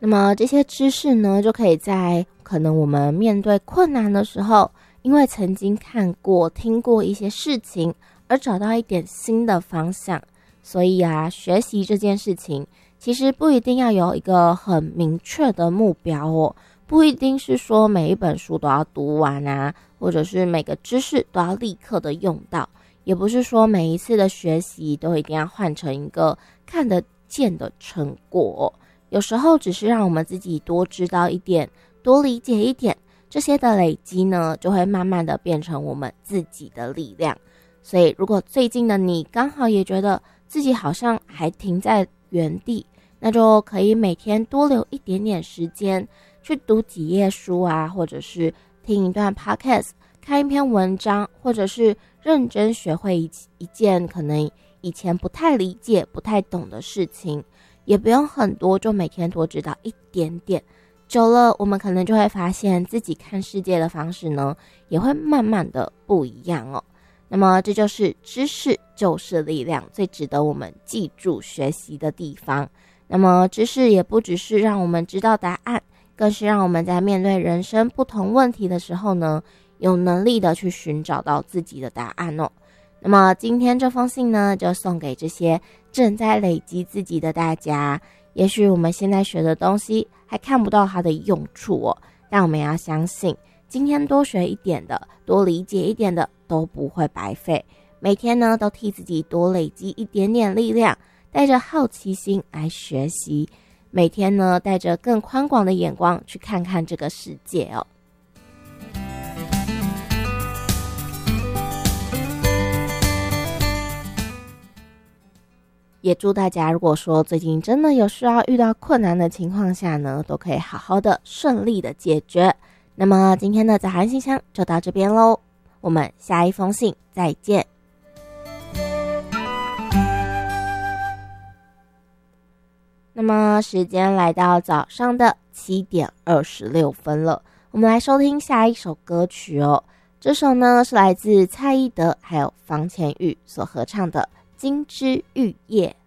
那么这些知识呢，就可以在可能我们面对困难的时候，因为曾经看过听过一些事情而找到一点新的方向。所以学习这件事情其实不一定要有一个很明确的目标哦，不一定是说每一本书都要读完或者是每个知识都要立刻的用到，也不是说每一次的学习都一定要换成一个看得见的成果哦。有时候只是让我们自己多知道一点，多理解一点，这些的累积呢，就会慢慢的变成我们自己的力量。所以如果最近的你刚好也觉得自己好像还停在原地，那就可以每天多留一点点时间去读几页书或者是听一段 podcast， 看一篇文章，或者是认真学会一件可能以前不太理解不太懂的事情，也不用很多，就每天多知道一点点。久了我们可能就会发现自己看世界的方式呢，也会慢慢的不一样哦。那么这就是知识就是力量最值得我们记住学习的地方。那么知识也不只是让我们知道答案，更是让我们在面对人生不同问题的时候呢，有能力的去寻找到自己的答案哦。那么今天这封信呢，就送给这些正在累积自己的大家。也许我们现在学的东西还看不到它的用处哦，但我们要相信，今天多学一点的，多理解一点的，都不会白费。每天呢，都替自己多累积一点点力量，带着好奇心来学习。每天呢，带着更宽广的眼光去看看这个世界哦。也祝大家，如果说最近真的有需要遇到困难的情况下呢，都可以好好的顺利的解决。那么今天的早安信箱就到这边咯，我们下一封信再见。那么时间来到早上的7点26分了，我们来收听下一首歌曲哦。这首呢是来自蔡依德还有方千玉所合唱的《金枝玉叶》。